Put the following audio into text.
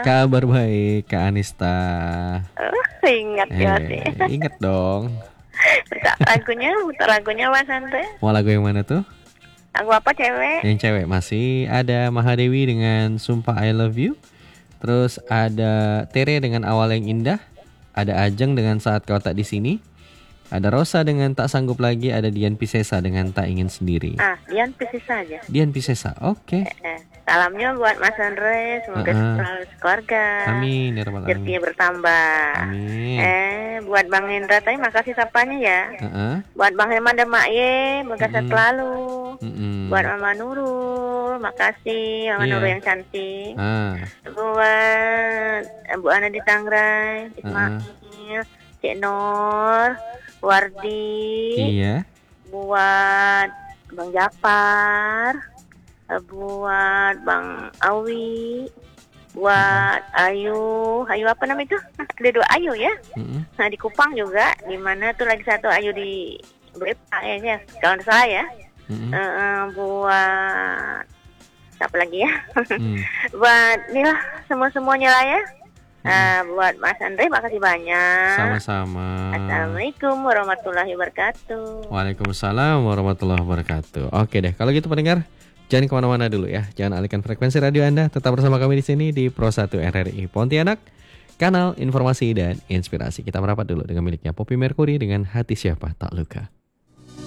Kabar baik, Kak Anista. Ingat ya sih. Ingat dong. Putar lagunya Mas Andre. Mau lagu yang mana tuh? Lagu apa cewek? Yang cewek masih ada Mahadewi dengan Sumpah I Love You. Terus ada Tere dengan Awal yang Indah. Ada Ajeng dengan Saat Kau Tak di Sini. Ada Rosa dengan Tak Sanggup Lagi. Ada Dian Piscesa dengan Tak Ingin Sendiri. Dian Piscesa aja. Dian Piscesa, oke. Salamnya buat Mas Andre, semoga selalu keluarga. Amin ya rabbal alamin. Rezekinya bertambah. Amin. Buat Bang Hendra tadi makasih sapanya ya. Buat Bang Herman dan Mak Ye, semoga sehat selalu. Buat Mama Nurul, makasih Mama Nurul yang cantik. Buat Bu Ana di Tangerang, Ismail, Cik Nur, Wardi. Iya. Buat Bang Japar. Buat Bang Awi, buat Ayu apa nama itu? Ada 2 Ayu ya. Nah di Kupang juga, di mana tuh lagi 1 Ayu di Bepa ya, kalau nggak salah ya. Buat siapa lagi ya? Buat inilah semuanya lah ya. Buat Mas Andre makasih banyak. Sama-sama. Assalamualaikum warahmatullahi wabarakatuh. Waalaikumsalam warahmatullahi wabarakatuh. Oke deh, kalau gitu pendengar, jangan kemana-mana dulu ya. Jangan alihkan frekuensi radio Anda. Tetap bersama kami di sini di Pro 1 RRI Pontianak, kanal informasi dan inspirasi. Kita merapat dulu dengan miliknya Poppy Mercury dengan Hati Siapa Tak Luka.